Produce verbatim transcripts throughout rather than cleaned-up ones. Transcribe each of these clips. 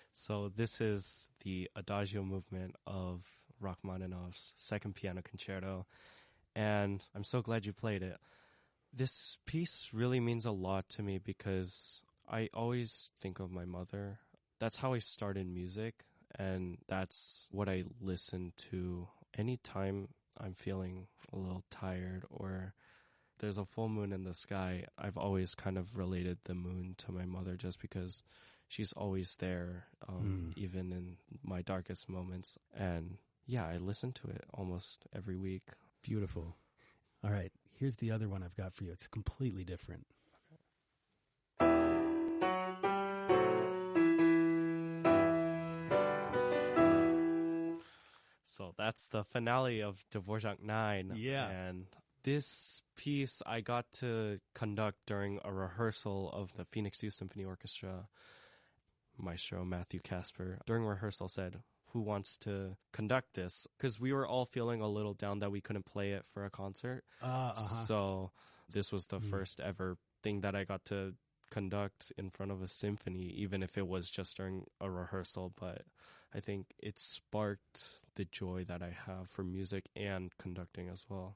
So this is the Adagio movement of Rachmaninoff's Second Piano Concerto, and I'm so glad you played it. This piece really means a lot to me because I always think of my mother. That's how I started music, and that's what I listen to anytime I'm feeling a little tired or there's a full moon in the sky. I've always kind of related the moon to my mother just because she's always there, um, mm. even in my darkest moments. And yeah, I listen to it almost every week. Beautiful. All right, here's the other one I've got for you. It's completely different. So that's the finale of Dvorak nine. Yeah. And this piece I got to conduct during a rehearsal of the Phoenix Youth Symphony Orchestra. Maestro Matthew Casper, during rehearsal, said, who wants to conduct this? Because we were all feeling a little down that we couldn't play it for a concert. Uh, uh-huh. So this was the mm. first ever thing that I got to conduct in front of a symphony, even if it was just during a rehearsal. But I think it sparked the joy that I have for music and conducting as well.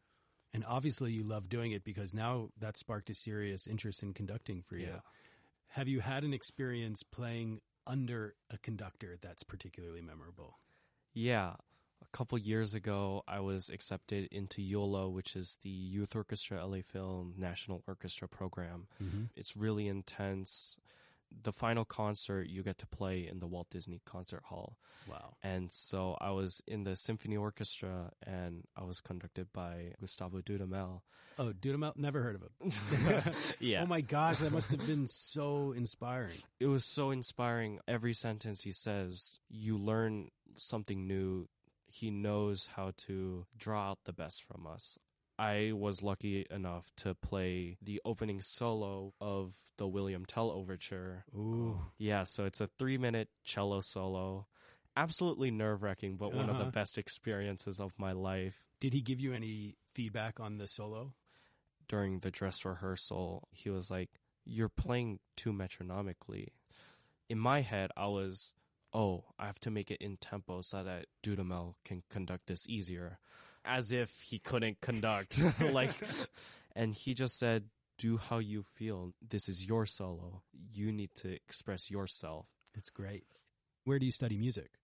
And obviously you love doing it because now that sparked a serious interest in conducting for you. Yeah. Have you had an experience playing under a conductor that's particularly memorable? Yeah. A couple years ago, I was accepted into YOLO, which is the Youth Orchestra L A Film National Orchestra program. Mm-hmm. It's really intense. The final concert, you get to play in the Walt Disney Concert Hall. Wow. And so I was in the symphony orchestra, and I was conducted by Gustavo Dudamel. Oh, Dudamel? Never heard of him. Yeah. Oh my gosh, that must have been so inspiring. It was so inspiring. Every sentence he says, you learn something new. He knows how to draw out the best from us. I was lucky enough to play the opening solo of the William Tell Overture. Ooh. Yeah, so it's a three-minute cello solo. Absolutely nerve-wracking, but one uh-huh. of the best experiences of my life. Did he give you any feedback on the solo? During the dress rehearsal, he was like, you're playing too metronomically. In my head, I was, oh, I have to make it in tempo so that Dudamel can conduct this easier. As if he couldn't conduct. like, and he just said, do how you feel. This is your solo. You need to express yourself. It's great. Where do you study music?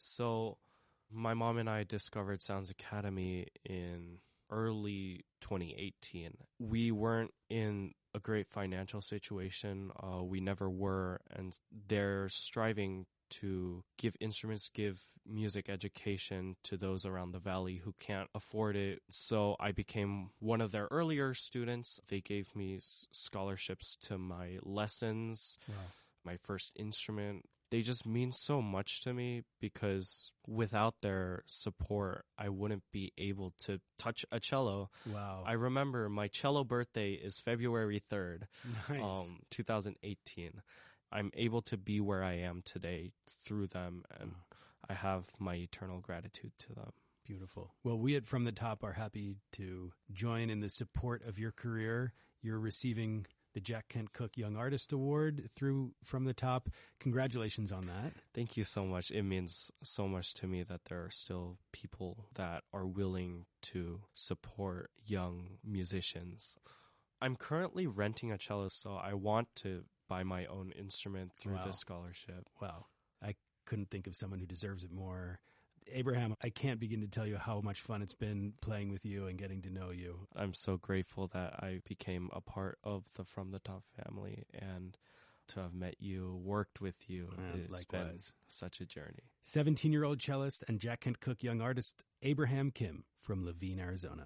So my mom and I discovered Sounds Academy in early twenty eighteen. We weren't in a great financial situation. Uh, we never were. And they're striving to give instruments, give music education to those around the valley who can't afford it. So I became one of their earlier students. They gave me s- scholarships to my lessons, wow. my first instrument. They just mean so much to me because without their support, I wouldn't be able to touch a cello. Wow. I remember my cello birthday is February third, nice. um, twenty eighteen. I'm able to be where I am today through them, and I have my eternal gratitude to them. Beautiful. Well, we at From the Top are happy to join in the support of your career. You're receiving the Jack Kent Cooke Young Artist Award through From the Top. Congratulations on that. Thank you so much. It means so much to me that there are still people that are willing to support young musicians. I'm currently renting a cello, so I want to buy my own instrument through wow. this scholarship. Wow. I couldn't think of someone who deserves it more. Abraham, I can't begin to tell you how much fun it's been playing with you and getting to know you. I'm so grateful that I became a part of the From the Top family, and to have met you, worked with you. Uh, it's likewise. Been such a journey. seventeen-year-old cellist and Jack Kent Cooke Young Artist Abraham Kim from Levine, Arizona.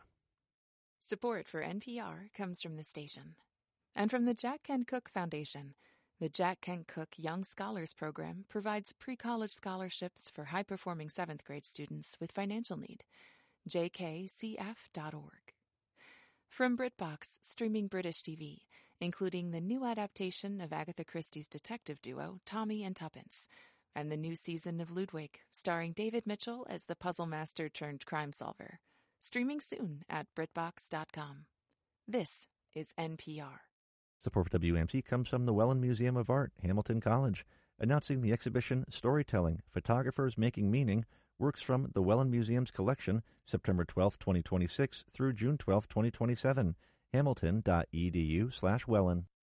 Support for N P R comes from the station. And from the Jack Kent Cooke Foundation, the Jack Kent Cooke Young Scholars Program provides pre-college scholarships for high-performing seventh grade students with financial need. j k c f dot org. From BritBox, streaming British T V, including the new adaptation of Agatha Christie's detective duo, Tommy and Tuppence, and the new season of Ludwig, starring David Mitchell as the puzzle master turned crime solver. Streaming soon at BritBox dot com. This is N P R. Support for W A M C comes from the Wellen Museum of Art, Hamilton College. announcing the exhibition Storytelling, Photographers Making Meaning, works from the Welland Museum's collection, September twelfth, twenty twenty-six through June twelfth, twenty twenty-seven. hamilton dot e d u slash Welland.